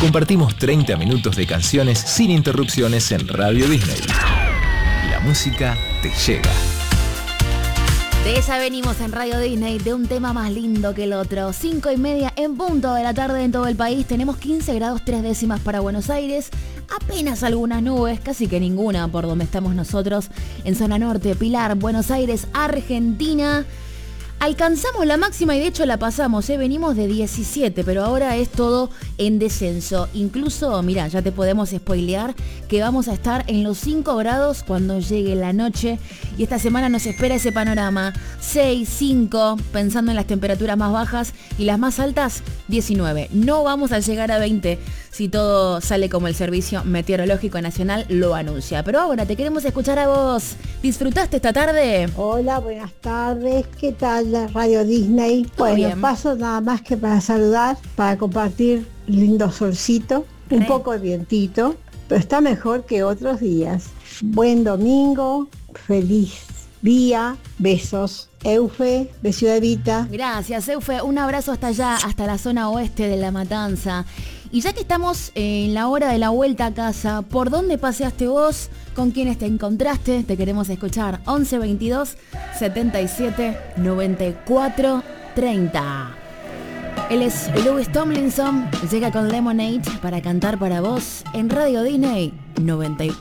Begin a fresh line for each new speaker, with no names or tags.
Compartimos 30 minutos de canciones sin interrupciones en Radio Disney. La música te llega.
De esa venimos en Radio Disney, de un tema más lindo que el otro. 5:30 en punto de la tarde en todo el país. Tenemos 15 grados 3 décimas para Buenos Aires. Apenas algunas nubes, casi que ninguna por donde estamos nosotros. En zona norte, Pilar, Buenos Aires, Argentina. Alcanzamos la máxima y de hecho la pasamos, venimos de 17, pero ahora es todo en descenso. Incluso, mira, ya te podemos spoilear que vamos a estar en los 5 grados cuando llegue la noche. Y esta semana nos espera ese panorama. 6, 5, pensando en las temperaturas más bajas, y las más altas, 19. No vamos a llegar a 20 si todo sale como el Servicio Meteorológico Nacional lo anuncia. Pero ahora te queremos escuchar a vos. ¿Disfrutaste esta tarde?
Hola, buenas tardes. ¿Qué tal la Radio Disney? Bueno,
bien.
paso nada más que para saludar, para compartir lindo solcito, un poco de vientito, pero está mejor que otros días. Buen domingo, feliz día, besos. Eufe, de Ciudad Evita.
Gracias, Eufe. Un abrazo hasta allá, hasta la zona oeste de La Matanza. Y ya que estamos en la hora de la vuelta a casa, ¿por dónde paseaste vos? ¿Con quiénes te encontraste? Te queremos escuchar. 11 22 77 94 30. Él es Louis Tomlinson. Llega con Lemonade para cantar para vos en Radio Disney 94.